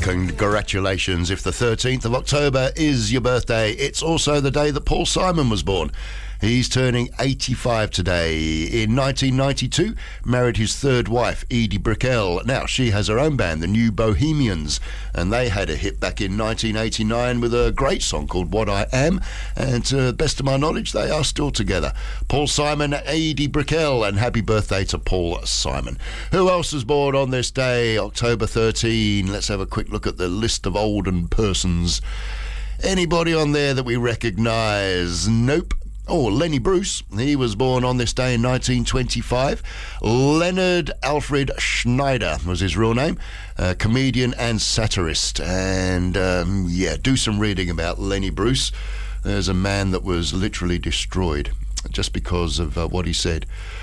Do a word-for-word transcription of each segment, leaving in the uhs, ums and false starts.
Congratulations. If the thirteenth of October is your birthday, it's also the day that Paul Simon was born. He's turning eighty-five today. In nineteen ninety-two, married his third wife, Edie Brickell. Now, she has her own band, the New Bohemians, and they had a hit back in nineteen eighty-nine with a great song called What I Am, and to the best of my knowledge, they are still together. Paul Simon, Edie Brickell, and happy birthday to Paul Simon. Who else was born on this day, October thirteenth? Let's have a quick look at the list of olden persons. Anybody on there that we recognise? Nope. Oh, Lenny Bruce. He was born on this day in nineteen twenty-five. Leonard Alfred Schneider was his real name. Uh, comedian and satirist. And, um, yeah, do some reading about Lenny Bruce. There's a man that was literally destroyed just because of uh, what he said.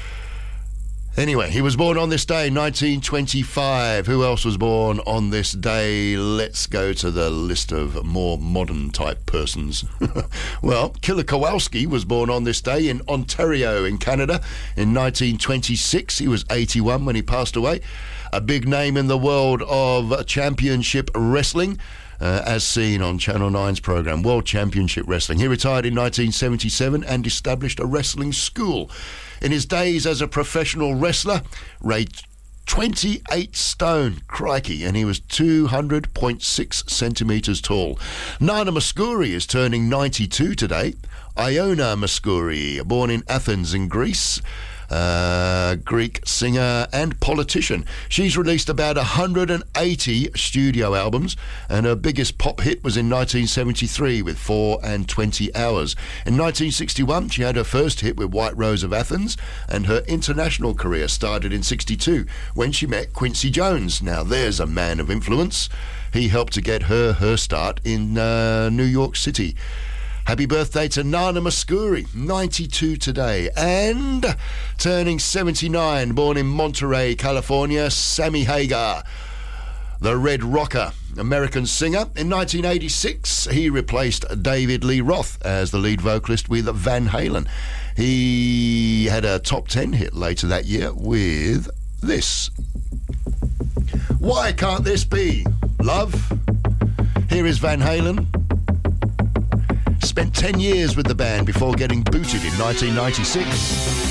Anyway, he was born on this day, nineteen twenty-five. Who else was born on this day? Let's go to the list of more modern-type persons. Well, Killer Kowalski was born on this day in Ontario, in Canada, in nineteen twenty-six. He was eighty-one when he passed away. A big name in the world of championship wrestling, Uh, as seen on Channel nine's programme, World Championship Wrestling. He retired in nineteen seventy-seven and established a wrestling school. In his days as a professional wrestler, weighed twenty-eight stone, crikey, and he was two hundred point six centimetres tall. Nana Mouskouri is turning ninety-two today. Iona Mouskouri, born in Athens in Greece. Uh, Greek singer and politician. She's released about one hundred eighty studio albums, and her biggest pop hit was in nineteen seventy-three with four and twenty hours. In nineteen sixty-one, she had her first hit with White Rose of Athens, and her international career started in sixty-two when she met Quincy Jones. Now, there's a man of influence. He helped to get her her start in uh, New York City. Happy birthday to Nana Mouskouri, ninety-two today. And turning seventy-nine, born in Monterey, California, Sammy Hagar, the Red Rocker, American singer. In nineteen eighty-six, he replaced David Lee Roth as the lead vocalist with Van Halen. He had a top ten hit later that year with this. Why Can't This Be Love? Here is Van Halen. Spent ten years with the band before getting booted in nineteen ninety-six.